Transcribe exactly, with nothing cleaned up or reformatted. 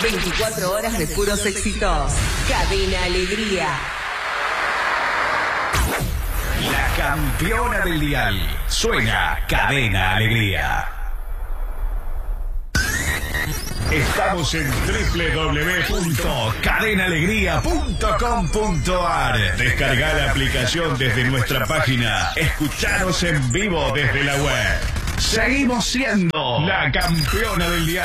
veinticuatro horas de puros éxitos. Cadena Alegría. La campeona del dial. Suena Cadena Alegría. Estamos en doble u doble u doble u punto cadena alegría punto com punto a r. Descarga la aplicación desde nuestra página. Escuchanos en vivo desde la web. Seguimos siendo la campeona del dial.